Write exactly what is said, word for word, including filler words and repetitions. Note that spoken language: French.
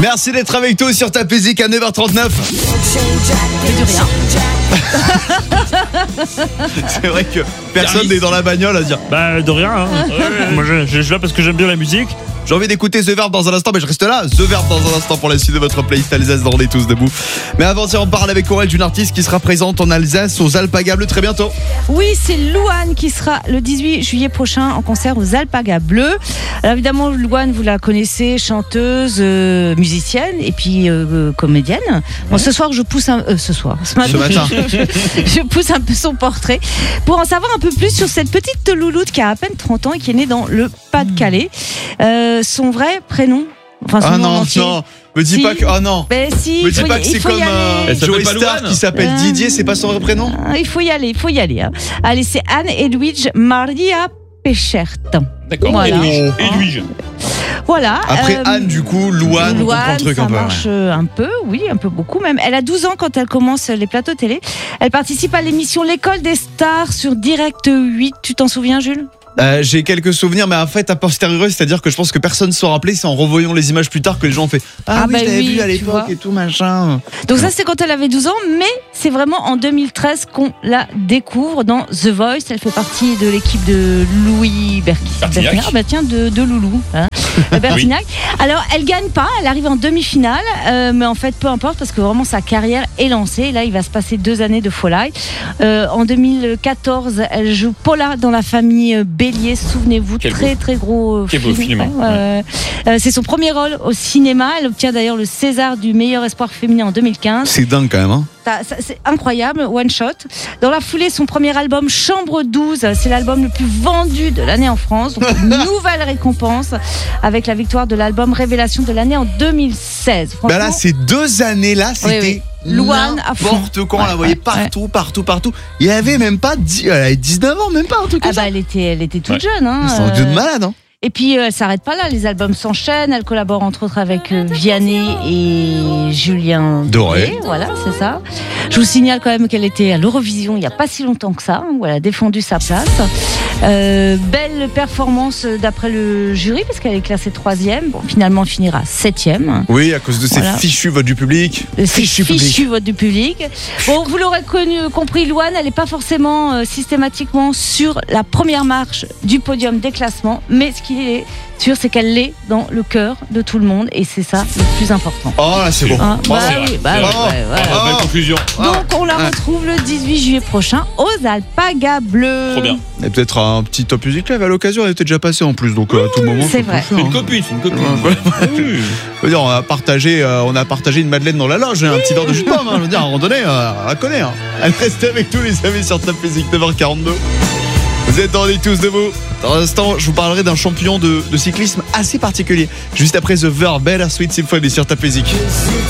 Merci d'être avec nous sur Top Music à neuf heures trente-neuf. C'est du rien. C'est vrai que personne n'est dans la bagnole à dire. Bah de rien hein. Ouais, moi je, je, je suis là parce que j'aime bien la musique. J'ai envie d'écouter The Verb dans un instant, mais je reste là. The Verb dans un instant pour la suite de votre playlist Alsace dans On est tous debout. Mais avant ça, on parle avec Aurel d'une artiste qui sera présente en Alsace aux Alpagas Bleues très bientôt. Oui, c'est Louane qui sera le dix-huit juillet prochain en concert aux Alpagas Bleues. Alors évidemment, Louane, vous la connaissez, chanteuse, euh, musicienne et puis euh, comédienne. Bon, ce soir, je pousse un... Euh, ce soir, ce matin, Ce matin. Je, je pousse un peu son portrait pour en savoir un peu plus sur cette petite louloute qui a à peine trente ans et qui est née dans le Pas-de-Calais. Euh, son vrai prénom, enfin son Ah nom non, entier. non, me dis Si. pas que. Oh non. Ben si, Me il dis faut pas y- que il c'est faut y comme aller. euh, Elle s'appelle Joey pas Star Louane qui s'appelle Euh, Didier, c'est pas son vrai prénom? Ah, Il faut y aller, il faut y aller. Hein. Allez, c'est Anne-Edwige Maria Péchert. D'accord. Voilà. Edwige. Edwige. Voilà. Après euh, Anne, du coup, Louane, on comprend Louane, le truc ça un peu. marche euh, un peu, oui, un peu beaucoup même. Elle a douze ans quand elle commence les plateaux télé. Elle participe à l'émission L'école des stars sur Direct huit. Tu t'en souviens, Jules? Euh, j'ai quelques souvenirs, mais en fait, à posteriori, c'est-à-dire que je pense que personne ne s'en rappelait. C'est en revoyant les images plus tard que les gens ont fait Ah, Ah oui, bah je l'avais oui, vu à tu l'époque vois. et tout, machin. Donc ça, c'est quand elle avait douze ans, mais c'est vraiment en deux mille treize qu'on la découvre dans The Voice. Elle fait partie de l'équipe de Louis Berki- Bertignac. Bertignac. Bah tiens, de, de Loulou. Hein. Bertignac. Alors, elle gagne pas, elle arrive en demi-finale, euh, mais en fait, peu importe, parce que vraiment, sa carrière est lancée. Et là, il va se passer deux années de folie. Euh, en deux mille quatorze, elle joue Paula dans La famille Bélier. Souvenez-vous, Quel très, beau- très gros euh, quel beau film, Ouais, ouais. ouais. Euh, c'est son premier rôle au cinéma. Elle obtient d'ailleurs le César du meilleur espoir féminin en deux mille quinze. C'est dingue quand même, hein. Ça- ça- C'est incroyable, one shot. Dans la foulée, son premier album, Chambre douze, c'est l'album le plus vendu de l'année en France. Donc, une nouvelle récompense avec la victoire de l'album Révélation de l'année en deux mille seize. Bah là, Franchement, ces deux années-là, c'était oui. Louane à fond. n'importe quoi. On la Ouais, voyait ouais, partout, partout, partout. Il y avait même pas dix, elle avait dix-neuf ans, même pas un truc ah comme bah, ça. elle était, elle était toute Ouais. jeune. Hein, C'est un dieu de euh, malade, hein. Et puis euh, elle s'arrête pas là, les albums s'enchaînent. Elle collabore entre autres avec euh, Vianney et Julien Doré. Voilà, c'est ça. Je vous signale quand même qu'elle était à l'Eurovision il n'y a pas si longtemps que ça, où elle a défendu sa place. Euh, belle performance d'après le jury, parce qu'elle est classée troisième. Bon, finalement, elle finira septième. Oui, à cause de ces Voilà. fichus votes du public. C'est Fichu fichu public. vote du public. Bon, vous l'aurez connu, compris, Louane, elle n'est pas forcément euh, systématiquement sur la première marche du podium des classements, mais ce qui est sûr, c'est qu'elle l'est dans le cœur de tout le monde, et c'est ça le plus important. Oh là, c'est bon. Hein, Oh, bah c'est vrai, oui, bah c'est oui, vrai. ouais, voilà. Ah, belle conclusion. Donc on la Ah. retrouve le dix-huit juillet prochain aux Alpagas Bleues. Trop bien. Et peut-être un petit top music live à l'occasion, elle était déjà passée en plus, donc euh, à tout moment. c'est faut tout vrai. faire, C'est une hein. copine, c'est une copine. Ouais, Oui. Je veux dire, on a partagé, euh, on a partagé une madeleine dans la loge, hein, un petit verre de jus de pomme. Hein, je veux dire, à un moment donné, euh, on la connaît. Hein. Elle reste avec nous, les amis, sur Top Music neuf heures quarante-deux. Vous êtes dans les tous debout. Dans un instant, je vous parlerai d'un champion de, de cyclisme assez particulier. Juste après The Verb, Belle Sweet Symphony sur Top Music.